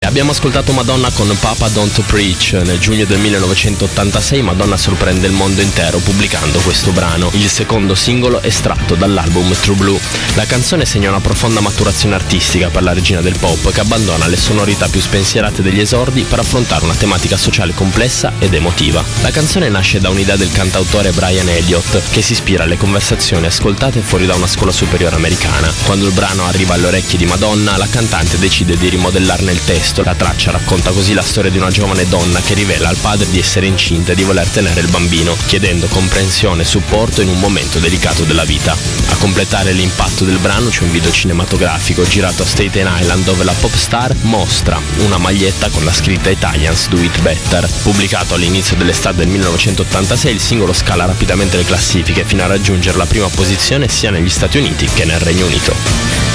Abbiamo ascoltato Madonna con Papa Don't Preach. Nel giugno del 1986 Madonna sorprende il mondo intero pubblicando questo brano, il secondo singolo estratto dall'album True Blue. La canzone segna una profonda maturazione artistica per la regina del pop, che abbandona le sonorità più spensierate degli esordi per affrontare una tematica sociale complessa ed emotiva. La canzone nasce da un'idea del cantautore Brian Elliott, che si ispira alle conversazioni ascoltate fuori da una scuola superiore americana. Quando il brano arriva alle orecchie di Madonna, la cantante decide di rimodellarne il testo. La traccia racconta così la storia di una giovane donna che rivela al padre di essere incinta e di voler tenere il bambino, chiedendo comprensione e supporto in un momento delicato della vita. A completare l'impatto del brano c'è un video cinematografico girato a Staten Island, dove la pop star mostra una maglietta con la scritta Italians Do It Better. Pubblicato all'inizio dell'estate del 1986, il singolo scala rapidamente le classifiche fino a raggiungere la prima posizione sia negli Stati Uniti che nel Regno Unito.